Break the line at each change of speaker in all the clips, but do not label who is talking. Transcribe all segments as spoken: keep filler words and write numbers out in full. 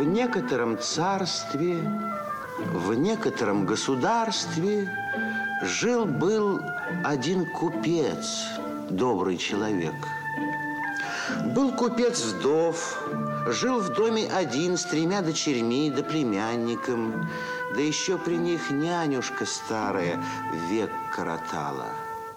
В некотором царстве, в некотором государстве жил-был один купец, добрый человек. Был купец вдов, жил в доме один с тремя дочерьми да племянником, да еще при них нянюшка старая век коротала.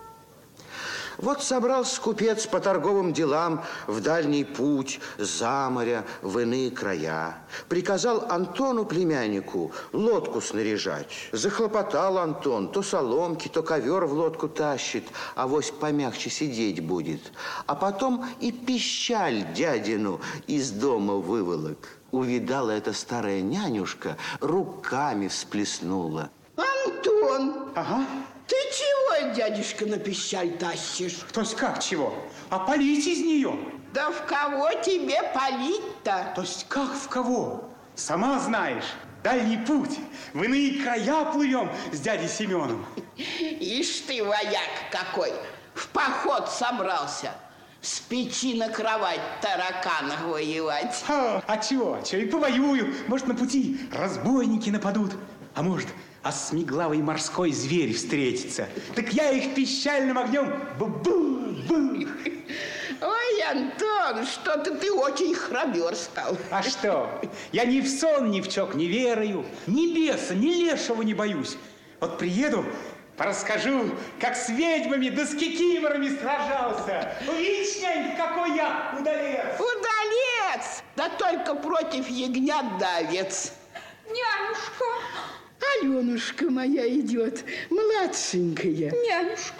Вот собрался купец по торговым делам в дальний путь, за моря, в иные края. Приказал Антону, племяннику, лодку снаряжать. Захлопотал Антон, то соломки, то ковер в лодку тащит, авось помягче сидеть будет. А потом и пищаль дядину из дома выволок. Увидала эта старая нянюшка, руками всплеснула.
Антон!
Ага.
Ты чего, дядюшка, на пищаль тащишь?
То есть как чего? А полить из нее?
Да в кого тебе полить-то?
То есть как в кого? Сама знаешь, дальний путь. В иные края плывем с дядей Семеном.
Ишь ты, вояк какой, в поход собрался. С печи на кровать тараканах воевать.
А, а чего? Чего и повоюю. Может, на пути разбойники нападут. А может, осьмиглавый морской зверь встретится. Так я их пищальным огнем бу-бу-бу.
Ой, Антон, что-то ты очень храбер стал.
А что? Я ни в сон, ни в чок не верую. Ни беса, ни лешего не боюсь. Вот приеду, порасскажу, как с ведьмами да с кикиморами сражался. Увидишь, нянь, какой я удалец.
Удалец! Да только против ягнят да овец.
Нянюшка!
Аленушка моя идет, младшенькая.
Нянюшка!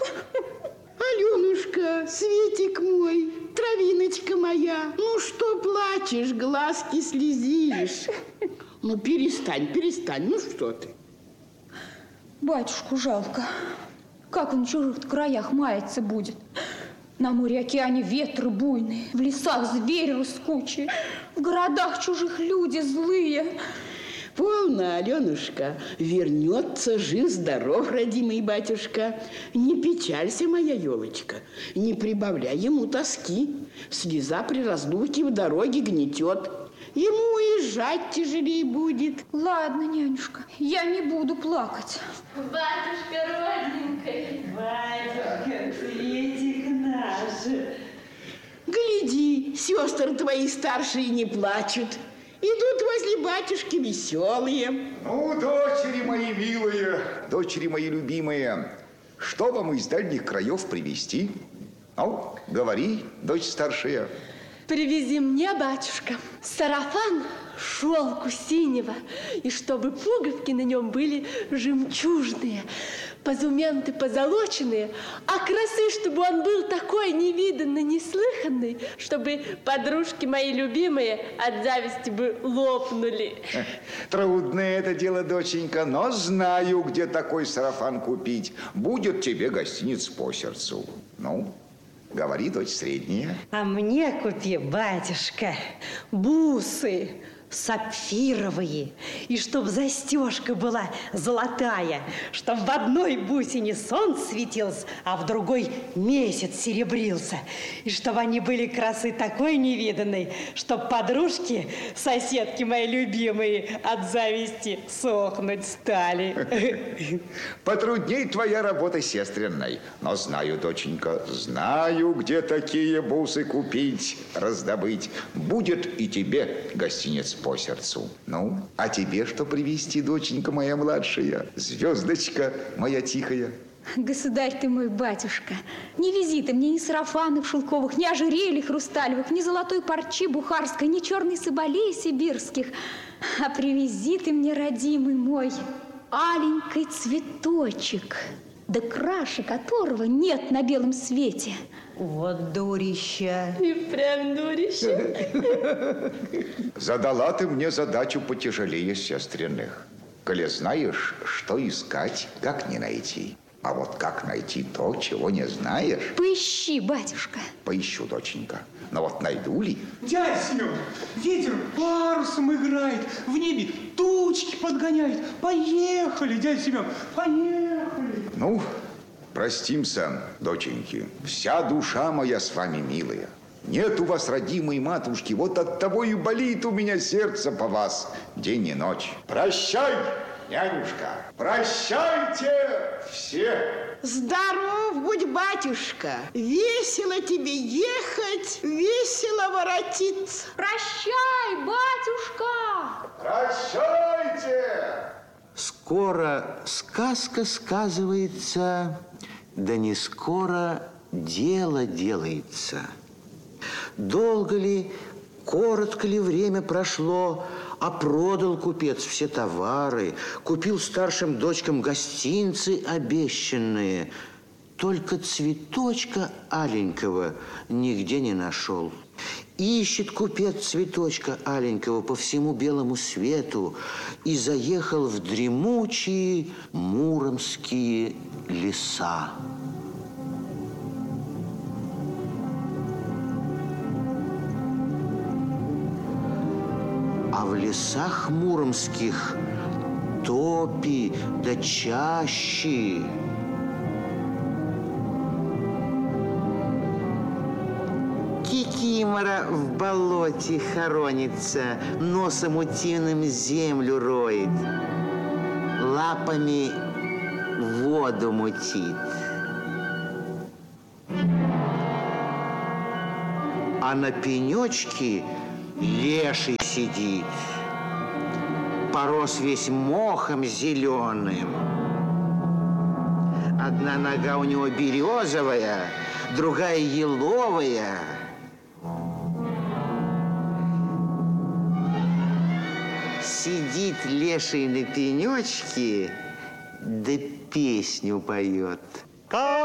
Аленушка, Светик мой, травиночка моя, ну что плачешь, глазки слезишь? Ну перестань, перестань, ну что ты?
Батюшку жалко. Как он в чужих краях маяться будет? На море океане ветры буйные, в лесах звери рыскучие, в городах чужих люди злые.
Полно, Аленушка, вернется жив-здоров, родимый батюшка. Не печалься, моя елочка, не прибавляй ему тоски. Слеза при разлуке в дороге гнетет. Ему уезжать тяжелее будет.
Ладно, нянюшка, я не буду плакать.
Батюшка родненький. Батюшка, Светик наш.
Гляди, сестры твои старшие не плачут. Идут возле батюшки веселые.
Ну, дочери мои милые, дочери мои любимые, что вам из дальних краев привезти? Ну, говори, дочь старшая.
Привези мне, батюшка, сарафан шелку синего, и чтобы пуговки на нем были жемчужные, позументы позолоченные, а красы, чтобы он был такой невиданный, неслыханный, чтобы подружки мои любимые от зависти бы лопнули.
Трудное это дело, доченька, но знаю, где такой сарафан купить. Будет тебе гостиниц по сердцу. Ну, говори, дочь средняя.
А мне купи, батюшка, бусы сапфировые, и чтоб застежка была золотая, чтоб в одной бусине солнце светился, а в другой месяц серебрился, и чтобы они были красы такой невиданной, чтоб подружки, соседки мои любимые, от зависти сохнуть стали.
Потрудней твоя работа сестренной, но знаю, доченька, знаю, где такие бусы купить, раздобыть. Будет и тебе гостиниц по сердцу. Ну, а тебе что привезти, доченька моя младшая, звездочка моя тихая?
Государь ты мой, батюшка, не вези ты мне ни сарафанов шелковых, ни ожерелий хрусталевых, ни золотой парчи бухарской, ни черной соболей сибирских, а привези ты мне, родимый мой, аленький цветочек, да краше которого нет на белом свете.
Вот дурища.
И прям дурища.
Задала ты мне задачу потяжелее сестренных. Коли знаешь, что искать, как не найти. А вот как найти то, чего не знаешь?
Поищи, батюшка.
Поищу, доченька. Но вот найду ли?
Дядя Семен, ветер парусом играет, в небе тучки подгоняет. Поехали, дядя Семен, поехали.
Ну, простимся, доченьки. Вся душа моя с вами милая. Нет у вас родимой матушки, вот от того и болит у меня сердце по вас день и ночь. Прощай, нянюшка, прощайте все.
Здоров будь, батюшка. Весело тебе ехать, весело воротиться.
Прощай, батюшка!
Прощайте!
Скоро сказка сказывается, да не скоро дело делается. Долго ли, коротко ли время прошло, а продал купец все товары, купил старшим дочкам гостинцы обещанные. Только цветочка аленького нигде не нашел. Ищет купец цветочка аленького по всему белому свету и заехал в дремучие муромские леса. А в лесах муромских топи да чащи. Кикимора в болоте хоронится, носом утиным землю роет, лапами воду мутит. А на пенечке леший сидит, порос весь мохом зеленым. Одна нога у него березовая, другая еловая. Сидит леший на пенечке, да песню поет.